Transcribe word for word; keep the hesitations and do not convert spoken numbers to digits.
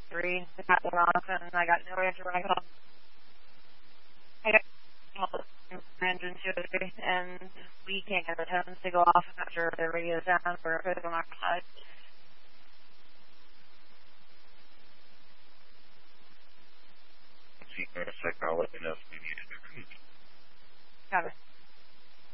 three. The cat went off, and I got no answer when I called. I got the engine two oh three, and we can't get the tones to go off. I'm not sure if the radio's down or if it's on our side. See, for a second, I'll let you know if we need it. Got it.